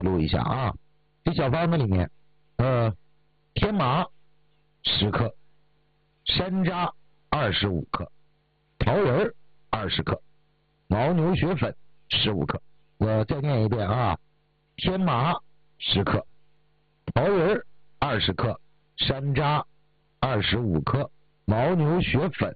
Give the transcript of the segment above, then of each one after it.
录一下啊。这小方子里面，天麻10克，山楂25克，桃仁20克，牦牛血粉15克。我再念一遍啊，天麻10克，桃仁20克，山楂25克，牦牛血粉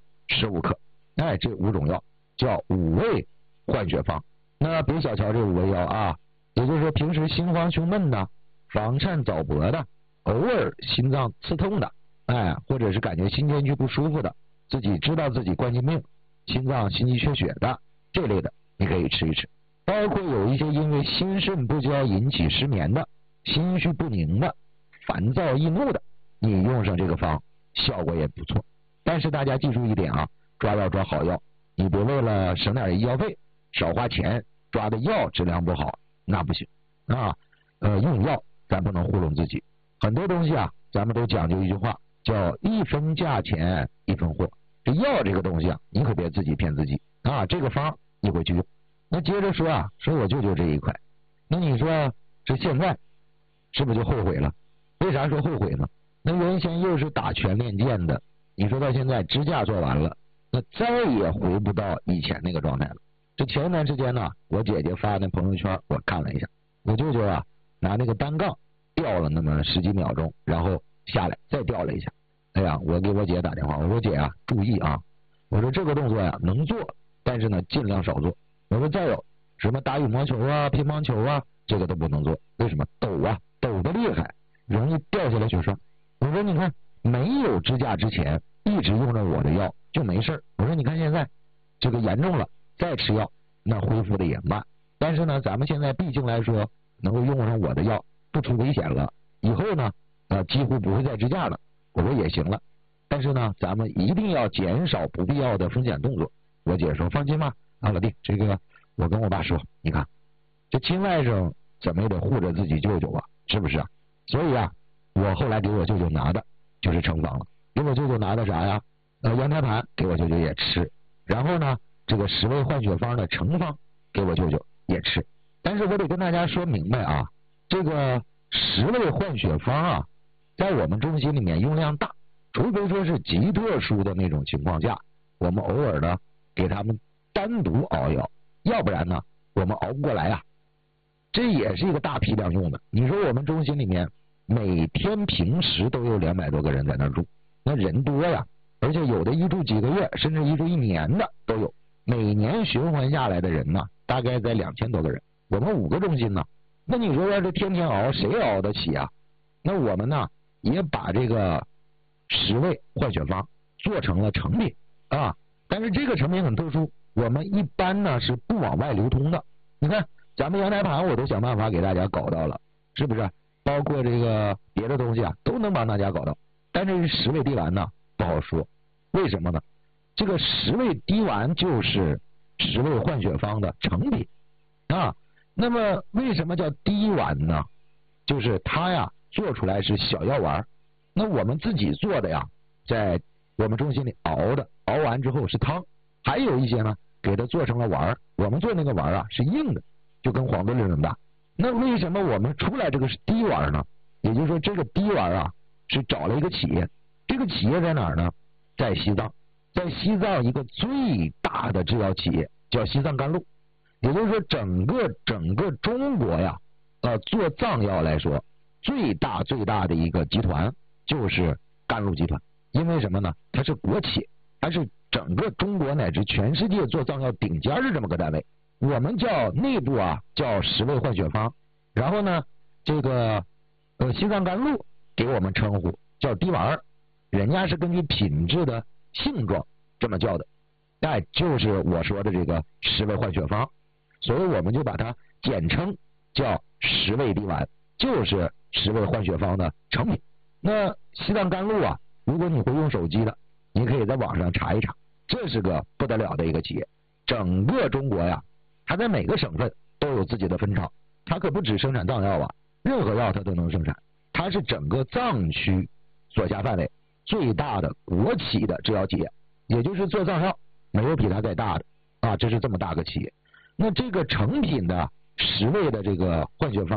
15克。哎，这5种药叫5味换血方。那别小瞧这5味药啊，也就是说平时心慌胸闷的、房颤早搏的、偶尔心脏刺痛的，哎，或者是感觉心间区不舒服的，自己知道自己冠心病、心脏心肌缺血的这类的，你可以吃一吃。包括有一些因为心肾不交引起失眠的、心绪不宁的、烦躁易怒的，你用上这个方效果也不错。但是大家记住一点啊，抓药抓好药，你别为了省点医药费少花钱，抓的药质量不好那不行啊。用药咱不能糊弄自己，很多东西啊咱们都讲究一句话，叫一分价钱一分货。这药这个东西啊，你可别自己骗自己啊。这个方你回去用。那接着说啊，说我舅舅这一块，那你说这现在是不是就后悔了？为啥说后悔呢？那原先又是打拳练剑的，你说到现在支架做完了，那再也回不到以前那个状态了。这前一段时间呢，我姐姐发那朋友圈我看了一下，我舅舅啊拿那个单杠吊了那么10几秒钟，然后下来再吊了一下。哎呀，我给我姐打电话，我说姐啊，注意啊，我说这个动作呀能做，但是呢尽量少做。我说再有什么打羽毛球啊、乒乓球啊，这个都不能做。为什么？抖啊，抖得厉害，容易掉下来血栓。我说你看，没有支架之前一直用着我的药就没事。我说你看现在这个严重了，再吃药那恢复的也慢。但是呢，咱们现在毕竟来说能够用上我的药，不出危险了，以后呢几乎不会再支架了。我说也行了，但是呢，咱们一定要减少不必要的风险动作。我姐说放心吧，啊老弟，这个我跟我爸说，你看这亲外甥怎么也得护着自己舅舅啊，是不是啊？所以啊，我后来给我舅舅拿的就是成方了。给我舅舅拿的啥呀？羊胎盘给我舅舅也吃，然后呢，这个10味换血方的成方给我舅舅也吃。但是我得跟大家说明白啊，这个10味换血方啊，在我们中心里面用量大，除非说是极特殊的那种情况下，我们偶尔的给他们单独熬药，要不然呢我们熬不过来啊。这也是一个大批量用的。你说我们中心里面每天平时都有200多个人在那住，那人多呀，而且有的一住几个月，甚至一住1年的都有。每年循环下来的人呢，大概在2000多个人。我们5个中心呢，那你说要是天天熬，谁熬得起啊？那我们呢也把这个10味换血方做成了成品啊，但是这个成品很特殊，我们一般呢是不往外流通的。你看咱们羊胎盘我都想办法给大家搞到了，是不是？包括这个别的东西啊都能帮大家搞到，但是10味滴丸呢不好说。为什么呢？这个10味滴丸就是10味换血方的成品啊。那么为什么叫滴丸呢？就是它呀做出来是小药丸，那我们自己做的呀，在我们中心里熬的，熬完之后是汤，还有一些呢给它做成了丸。我们做那个丸啊是硬的，就跟黄豆粒那么大。那为什么我们出来这个是滴丸呢？也就是说这个滴丸啊是找了一个企业，这个企业在哪儿呢？在西藏，在西藏一个最大的制药企业叫西藏甘露。也就是说整个中国呀做藏药来说最大的一个集团就是甘露集团。因为什么呢？它是国企，它是整个中国乃至全世界做藏药顶尖的这么个单位。我们叫内部啊叫10味换血方，然后呢这个西藏甘露给我们称呼叫滴丸，人家是根据品质的性状这么叫的，哎，就是我说的这个10味换血方，所以我们就把它简称叫10味滴丸，就是10味换血方的成品。那西藏甘露啊，如果你会用手机的，你可以在网上查一查，这是个不得了的一个企业。整个中国呀，它在每个省份都有自己的分厂，它可不只生产藏药啊，任何药它都能生产。它是整个藏区所辖范围最大的国企的制药企业，也就是做藏药没有比它再大的啊，这是这么大个企业。那这个成品的10味的这个换血方